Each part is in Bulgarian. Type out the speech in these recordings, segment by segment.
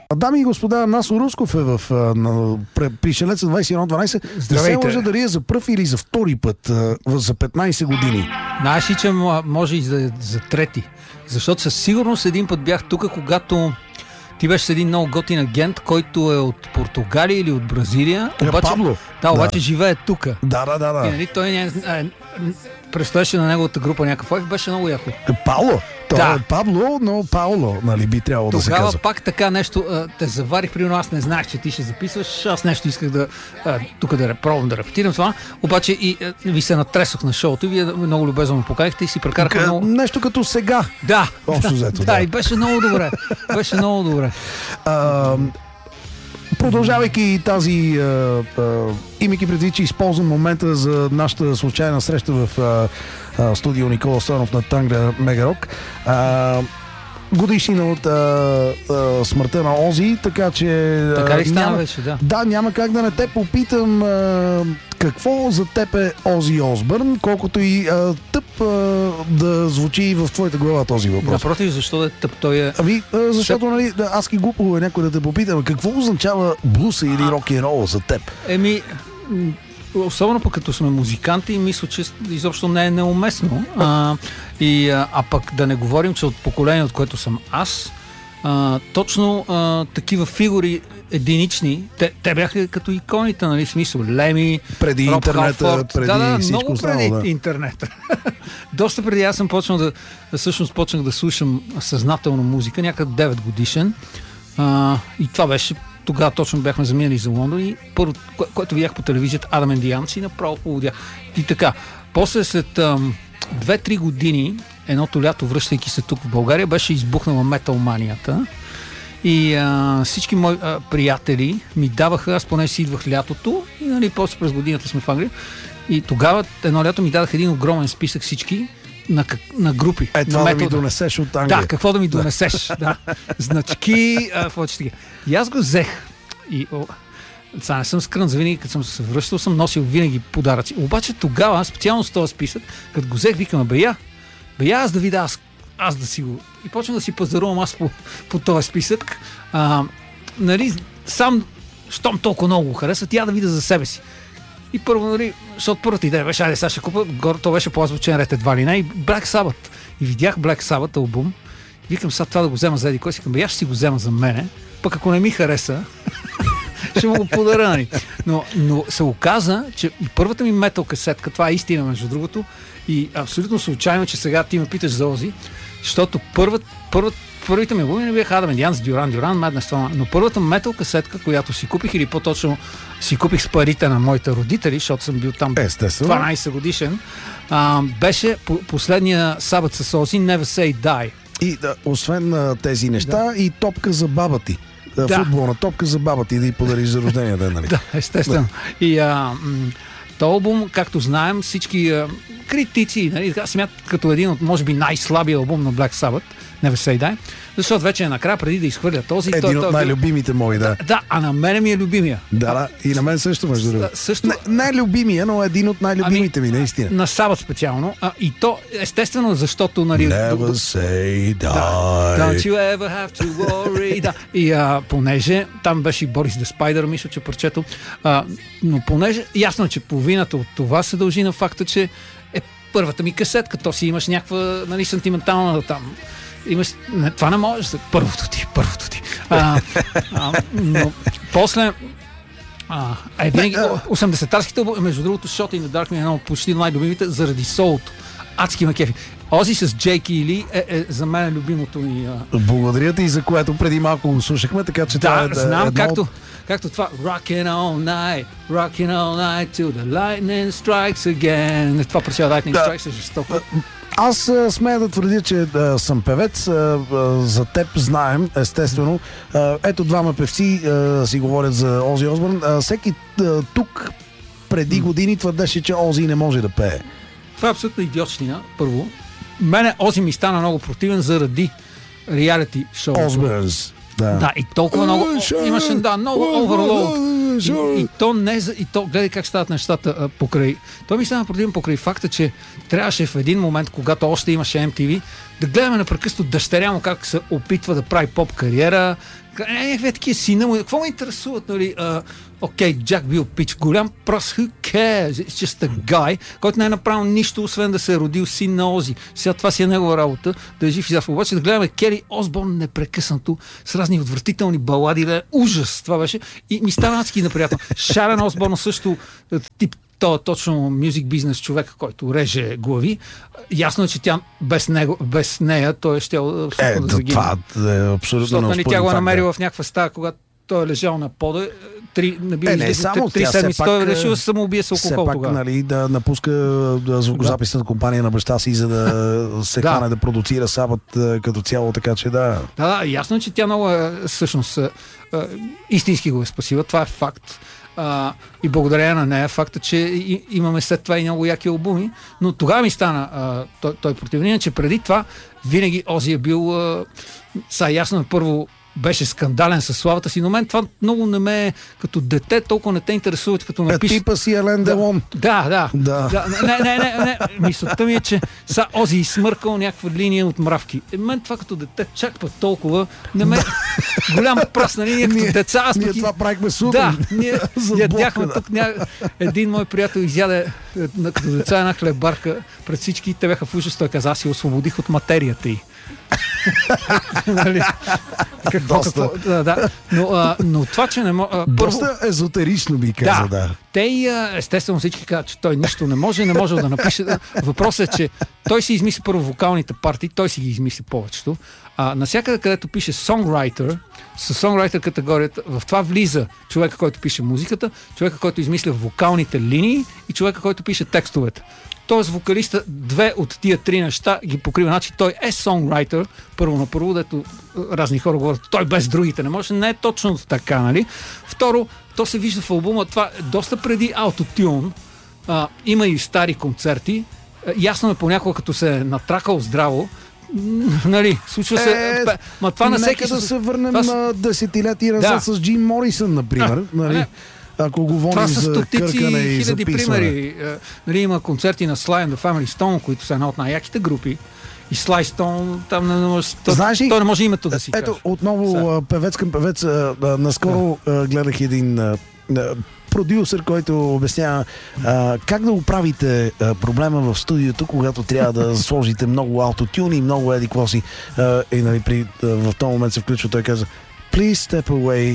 Дами и господа, Насо Русков е в Пришелеца 2112. Здравейте. Не се лъжа дали е за пръв или за втори път за 15 години. Знаеш ли, че може и за трети. Защото със сигурност един път бях тук, когато ти беше с един много готин агент, който е от Португалия или от Бразилия. Пабло. Да, обаче живее тук. Да. И, нали, той представяше на неговата група някакъв. Беше много яко. Пауло. Това Да. е Пабло, но Пауло, нали, би трябвало да се Тогава казва. пак така нещо те заварих, примерно аз не знаех, че ти ще записваш, аз нещо исках да тук да пробвам да репетирам това, обаче и ви се натресох на шоуто и вие много любезно ме поканихте и си прекарахме много... Нещо като сега. Да, Общо взето, да, и беше много добре. Беше много добре. Продължавайки тази, имайки предвид, че използвам момента за нашата случайна среща в студио Никола Стоянов на Тангра Мегарок, годишнина от смъртта на Ози, така че... Така ли стана вече, да. Да, няма как да не те попитам какво за теб е Ози Осбърн, колкото и тъп да звучи в твоята глава този въпрос. Напротив, защо да е тъп? Той е... Защото, нали, аз ки глупо е някой да те попитам, какво означава блуса или рок-н-рол за теб? Особено пък като сме музиканти, мисля, че изобщо не е неуместно. А пък да не говорим, че от поколение, от което съм аз, точно такива фигури единични, те бяха като иконите, нали, в смисъл Леми, преди Роб интернета, Халфорд, преди всичко много останало, преди интернета. Доста преди аз съм почнал всъщност почнах да слушам съзнателно музика, някъде 9 годишен. И това беше тогава точно бяхме заминали за Лондон и първо, което видях по телевизията, Адам and the Ants, и направо поводях. И така, после след 2-3 години, едното лято, връщайки се тук в България, беше избухнала металманията и всички мои приятели ми даваха, аз поне си идвах лятото и, нали, после през годината сме в Англия и тогава едно лято ми дадах един огромен списък всички на групи. Това да ми донесеш от Англия. Да, какво да ми донесеш. Да. Значки, и аз го взех. И сега не съм скрън за винаги, като съм се връщал, съм носил винаги подаръци. Обаче тогава, специално с този списък, като го взех, викам, бея, аз да видя, аз да си го... И почнах да си пазарувам аз по този списък. Нали, сам, щом толкова много го харесва, тя да видя за себе си. И първо, нали, защото първата идея беше, айде сега ще купа, то беше по-азбучен ред едва ли не, и Black Sabbath. И видях Black Sabbath албум, викам сега това да го взема за еди кой си, аз ще си го взема за мене, пък ако не ми хареса, ще му го подаря, нали. Но се оказа, че и първата ми метал касетка, това е истина между другото, и абсолютно случайно, че сега ти ме питаш за Ози, защото първите ми албуми не бяха Адам and the Ants, Дюран, Madness, това, но първата метал касетка, която си купих, или по-точно си купих с парите на моите родители, защото съм бил там 12 годишен, беше последния Сабът с Ози, Never Say Die. И освен тези неща, и топка за баба ти. Футболна топка за баба ти да й подариш за рождения ден, нали? Да, естествено. И този албум, както знаем, всички критици, нали, смятат като един от, може би, най-слабия албум на Black Sabbath, Never Say Die, защото вече е накрая, преди да изхвърля този... Един от най-любимите мои, да. Да, а на мен ми е любимия. Да, и на мен също, между другото. Най-любимия, но един от най-любимите ми, наистина. На Sabbath специално. И то, естествено, защото... Нали, Never Say Die. Don't you ever have to worry. Да. И понеже там беше и Борис the Spider, мисля, че прочето. Но понеже ясно, че половината от това се дължи на факта, че е първата ми касетка. То си имаш някаква, нали, сантиментална там. Това не можеш. Първото ти. Но после винаги 80-тарските, между другото, Shot in the Dark ми е едно от почти най-любимите заради солото. Адски ме кефи. Ози с Джейки Ли е за мен любимото ми. Благодаря ти, за което преди малко го слушахме, така че това е знам, както това Rockin' all night till the lightning strikes again. Това прочава Lightning Strikes е жестоко. Аз смея да твърдя, че съм певец. За теб знаем, естествено. Ето двама певци си говорят за Ози Осбърн. Всеки тук преди години твърдеше, че Ози не може да пее. Това е абсолютно идиотщина, първо. Мене Ози ми стана много противен заради реалити шоу. Осбърнс. Да, и толкова много имаше, много оверлоуд. И то, гледай как стават нещата покрай. Той ми стана противен покрай факта, че трябваше в един момент, когато още имаше MTV, да гледаме непрекъснато дъщеря му как се опитва да прави поп кариера, някакви такива сина му. Какво ме интересуват, нали? Окей, Джак бил пич, голям прос, who cares? It's just a guy, който не е направил нищо, освен да се е родил син на Ози. Сега това си е негова работа, да е жив и здрав. Обаче да гледаме Кери Осборн непрекъснато с разни отвратителни балади, ужас това беше. И ми става адски неприятно. Шарен Осборн също тип той е точно мюзик бизнес човек, който реже глави. Ясно е, че тя без нея той ще да загине. Това е абсолютно защото, нали, тя го е намерила в някаква стая, когато той е лежал на пода. Три седмици той е решил да се самоубие с алкохол тогава. Все пак, нали, да напуска звукозаписната компания на баща си, за да се хване да продуцира Сабът като цяло, така че да. Да, ясно е, че тя много всъщност истински го е спасила. Това е факт. И благодарение на нея факта, че имаме след това и много яки албуми, но тогава ми стана той противник, че преди това винаги Ози е бил ясно първо беше скандален със славата си, но мен това много не ме като дете, толкова не те интересува, като напише. Типа си Елен Делон. Да. Не. Мисълта ми е, че Ози изсмъркал някаква линия от мравки. Мен това като дете чак път толкова не ме голям пръст, нали, ние като деца. Ние това правихме супер. Да, ние ядяхме тук. Един мой приятел изяде като деца една хлебарка пред всички, те бяха в ужас, той каза, аз си освободих от материята й. Нали? Но това, че не може... Доста езотерично би каза, да. Те естествено всички казват, че той нищо не може да напише. Въпросът е, че той си измисли първо вокалните партии, той си ги измисли повечето. Насякъде, където пише songwriter, с songwriter категорията, в това влиза човека, който пише музиката, човека, който измисля вокалните линии и човека, който пише текстовете. Тоест вокалиста две от тия три неща ги покрива. Значи той е сонграйтер, първо на първо, дето разни хора говорят, той без другите не може. Не е точно така, нали? Второ, то се вижда в албума, това е доста преди Autotune. Има и стари концерти. Ясно е понякога, като се е натракал здраво, нали, случва се... Ма това на всеки... Нека да се върнем на десетилетия назад с Джим Морисън, например. Нали? Ако говорим за къркане и хиляди примери. Нали, има концерти на Sly and the Family Stone, които са една от най-яките групи. И Sly Stone, там не може... Той не може името да си каже. Ето, отново певец към певец. Наскоро гледах един продюсер, който обяснява как да оправите проблема в студиото, когато трябва да сложите много аутотюни и много еди какво си. И нали, в този момент се включва, той каза Please step away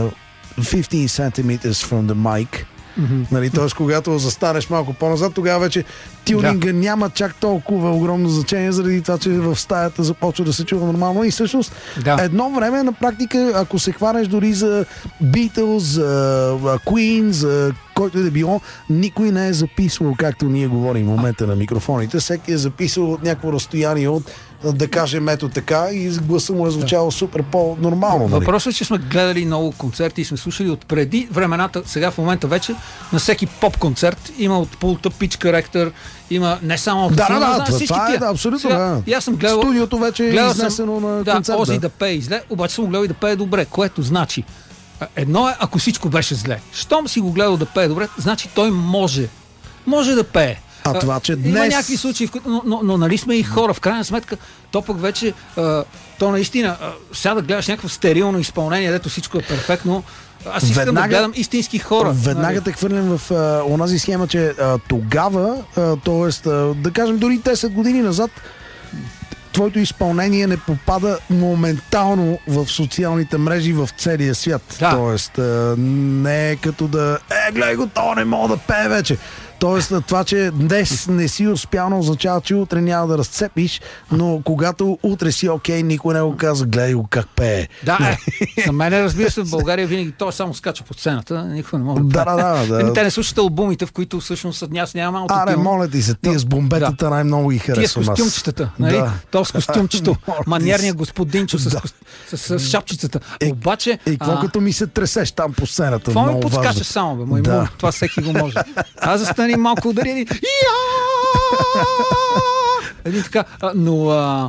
15 centimeters from the mic. Нали, т.е. когато застанеш малко по-назад, тогава вече тюнинга няма чак толкова огромно значение, заради това, че в стаята започва да се чува нормално. И всъщност едно време на практика, ако се хванеш дори за Beatles, Queen, за който е да било, никой не е записвал, както ние говорим в момента на микрофоните. Всеки е записал от някакво разстояние от, да кажем, ето така, и гласа му е звучало супер по-нормално. Нали? Въпросът е, че сме гледали много концерти и сме слушали от преди времената, сега в момента вече на всеки поп-концерт има от пулта pitch corrector, има не само това е абсолютно. Сега, аз съм гледал, студиото вече е изнесено на концерт. Ози да пее зле, обаче съм гледал и да пее добре, което значи едно е, ако всичко беше зле. Щом си го гледал да пее добре, значи той може да пее. А това, че днес... Има някакви случаи, но нали сме и хора. В крайна сметка, то пък вече, то наистина, сега да гледаш някакво стерилно изпълнение, дето всичко е перфектно. Аз искам да гледам истински хора. Веднага те хвърлям в онази схема, че тогава, т.е. да кажем дори 10 години назад, твоето изпълнение не попада моментално в социалните мрежи в целия свят. Тоест, не е като да гледай го, то не мога да пее вече. Тоест, това, че днес не си успял, не означава, че утре няма да разцепиш, но когато утре си окей, никой не го казва, гледай го как пее. Да, за мен, разбира се, в България винаги той само скача по сцената, никой не може да пее. Да. Те не слушат албумите, в които всъщност днес няма малко. Не, моля ти се, тия с бомбетата най-много ги харесвам. Тия с костюмчетата, нали? То с костюмчето, маниерният господинчо с шапчицата. Обаче... И какво като ми се тресеш там по сцената? Това ми подскача само, бе, това всеки го може. Аз застани малко ударени. Един така, но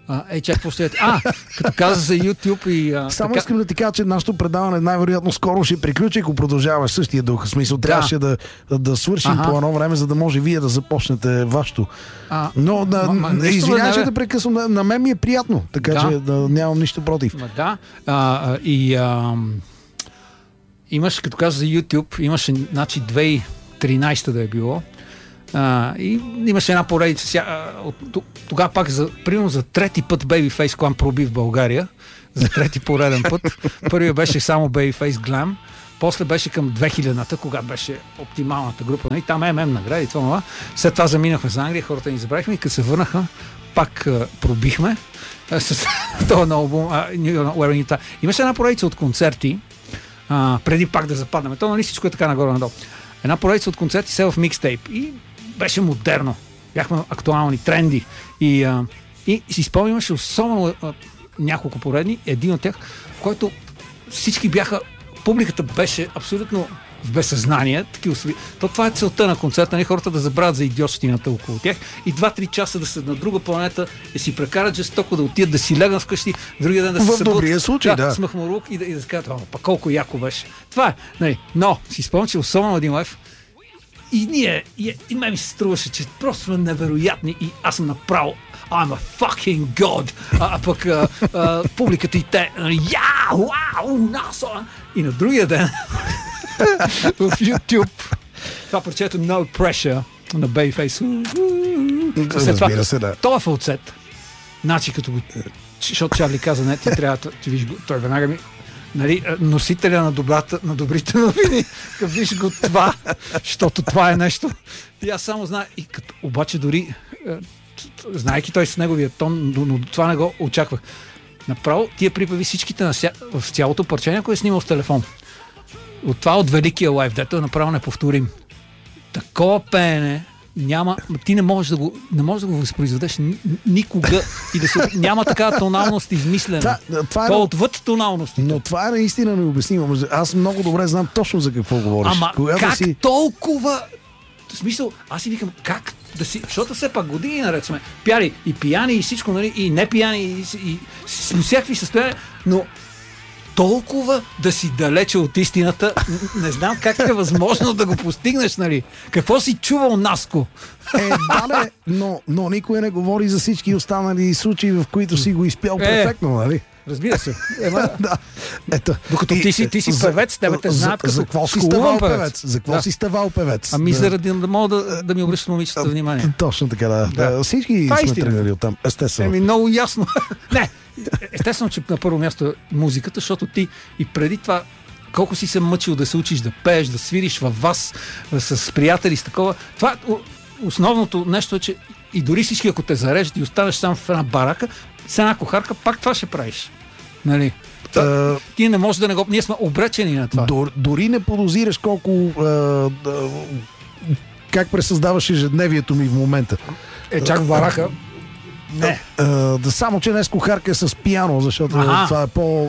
Чак, какво ще е? Като каза за YouTube и... Само искам да ти кажа, че нашето предаване най-вероятно скоро ще приключи, ако продължаваш същия дух. В смисъл, трябваше да свършим по едно време, за да може вие да започнете вашето. Но извинявай, че да прекъсвам. На мен ми е приятно, така че нямам нищо против. Имаш, като каза за YouTube, имаше, значи 2013 да е било, и имаше една поредица. Тогава пак, примерно за трети път Babyface Clan проби в България. За трети пореден път. Първият беше само Babyface Glam. После беше към 2000-та, когато беше оптималната група. И там награди и това. След това заминахме за Англия, хората ни забравихме и като се върнаха, пак пробихме с този албум. Имаше една поредица от концерти, преди пак да западнем. То нали всичко е така нагоре-надолу. Една поредица от концерти се в микстейп и беше модерно. Бяхме актуални, тренди. И си спомнямаше особено няколко поредни, един от тях, в който всички бяха, публиката беше абсолютно в безсъзнание. Това е целта на концерта, не хората да забравят за идиотщината около тях и 2-3 часа да са на друга планета, да си прекарат жестоко, да отидат да си легнат вкъщи, другия ден да се събудят. В добрия случай, с махмурук и да кажат, колко яко беше. Това е. Нали. Но си спомням, че особено един лайф и мен ми се струваше, че просто сме невероятни и аз съм направо I'm a fucking god. Пък публиката и те и на другия ден в YouTube това парчето No Pressure на Babyface. Разбира се, да. Това е фалцет. Значи като го... Защото Чарли каза, не, ти трябва да виж го. Той веднага ми... Нали, носителя на добрите новини. Виж го това, защото това е нещо. И аз само знае. И като, обаче дори знаейки той с неговия тон, но това не го очаквах. Направо тия припеви всичките в цялото парче, някой е снимал с телефон. От това от великия лайф, дето е направо неповторим. Такова пеене няма, ти не можеш да го възпроизведеш никога и няма такава тоналност измислена. Това е отвъд тоналностите. Но това е наистина необяснимо. Аз много добре знам точно за какво говориш. Ама как толкова... В смисъл, аз си викам, как да си... Защото все пак години наред сме пяли и пияни и всичко, нали, и не пияни и с всякакви състояния, но толкова да си далече от истината, не знам как е възможно да го постигнеш, нали? Какво си чувал, Наско? Но никой не говори за всички останали случаи, в които си го изпял перфектно, нали? Разбира се. Да. Ето. Докато ти си певец, тебе те знаят като скулуван певец. За какво си ставал певец? Ами заради да мога да ми обръщат момичета внимание. Точно така, да. Всички сме тръгнали оттам, естествено. Много ясно. Не, естествено, че на първо място е музиката, защото ти и преди това колко си се мъчил да се учиш да пееш, да свириш във вас с приятели, с такова. Това основното нещо е, че и дори всички, ако те зарежат и останеш сам в една барака, с една кухарка, пак това ще правиш. Нали? Ти не можеш да не го... Ние сме обречени на това. Дори не подозираш колко... как пресъздаваш ежедневието ми в момента. Чак в барака. Не. Само, че днес кухарка е с пиано, защото това е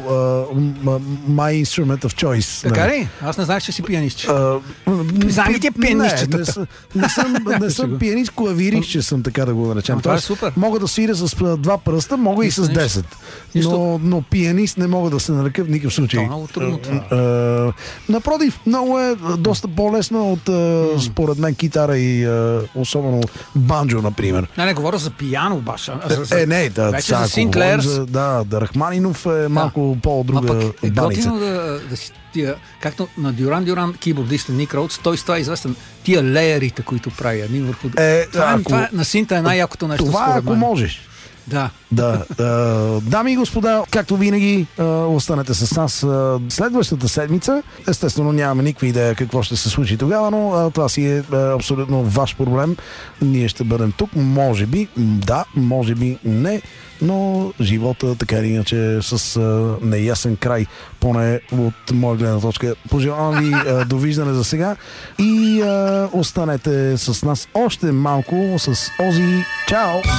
my instrument of choice. Така ли? Аз не знаех, че си пианист. Знам ли ти пианистчетата? Не съм пианист, клавирист, съм, така да го наречем. Това е супер. Мога да свиря с два пръста, мога и с 10. Но пианист не мога да се нарека в никакъв случай. Това е много трудно това. Напротив, много е доста по-лесно от според мен китара и особено банджо, например. Не говоря за пиано, баша. Вече за Синклерс. Да, Рахманинов е малко по-друга баница. Да си тия, както на Дюран кибордиста Ник Роудс, той става известен тия леерите, които прави един върху... Това на синта е най-якото нещо. Това ако можеш. Да. Дами и господа, както винаги, останете с нас следващата седмица. Естествено, нямаме никаква идея какво ще се случи тогава, но това си е абсолютно ваш проблем. Ние ще бъдем тук. Може би, да, може би не, но живота така или иначе с неясен край, поне от моя гледна точка. Пожелавам ви довиждане за сега и останете с нас още малко с Ози. Чао!